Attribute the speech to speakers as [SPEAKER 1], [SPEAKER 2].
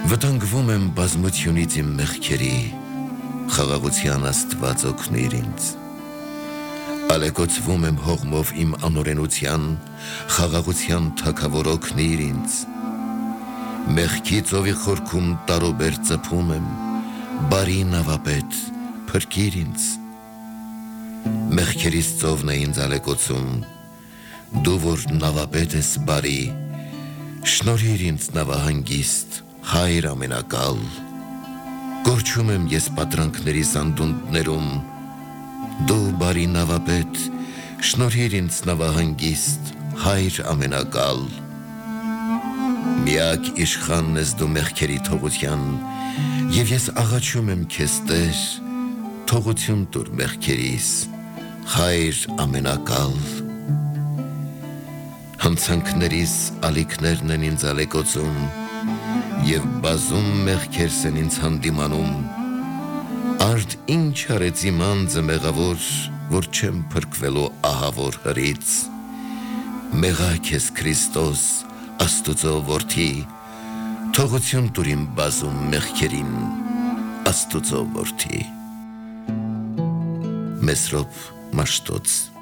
[SPEAKER 1] Վտանգվում եմ բազմությունից իմ մեղքերի, խաղաղության Աստված օգնիր ինձ։ Ալեկոծվում եմ հողմով իմ անօրենության, խաղաղության թագավոր օգնիր ինձ։ Մեղքի ծովի խորքում տարուբեր ծփում եմ, բարի նավապետ, փրկիր ինձ։ Մեղքերիս ծովն է ինձ ալեկոծում, դու որ նավապետ ես բարի, շնորհիր ինձ նավահանգիստ, Հայր ամենակալ, Կորչում եմ ես պատրանքների սանդունդներում, Դու բարի նավապետ, շնորհիր ինձ նավահանգիստ, Հայր ամենակալ։ Միակ իշխանն ես դու մեղքերի թողության, Եվ ես աղաչում եմ քեզ Տեր, թողություն տուր մեղքերիս, Հայր ամենակալ։ Հանցանքներիս ալիքներն են ինձ ալեկոծում, Եվ բազում մեղքերս են ինձ հանդիմանում, Արդ ինչ արեցի մանձը մեղավոր, Որ չեմ փրկվելու ահավոր հրից, Մեղա քեզ Քրիստոս, Աստուծո որդի, Թողություն տուր իմ բազում մեղքերին, Աստուծո որդի։ Մեսրոպ Մաշտոց